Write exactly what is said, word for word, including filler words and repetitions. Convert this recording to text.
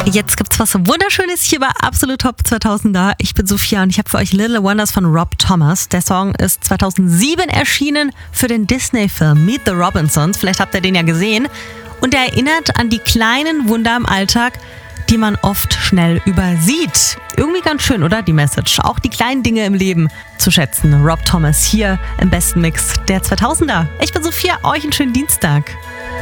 Jetzt gibt's was Wunderschönes hier bei Absolut Top zweitausender. Ich bin Sophia und ich habe für euch Little Wonders von Rob Thomas. Der Song ist zweitausendsieben erschienen für den Disney-Film Meet the Robinsons. Vielleicht habt ihr den ja gesehen. Und er erinnert an die kleinen Wunder im Alltag, die man oft schnell übersieht. Irgendwie ganz schön, oder? Die Message. Auch die kleinen Dinge im Leben zu schätzen. Rob Thomas hier im besten Mix der zweitausender. Ich bin Sophia, euch einen schönen Dienstag.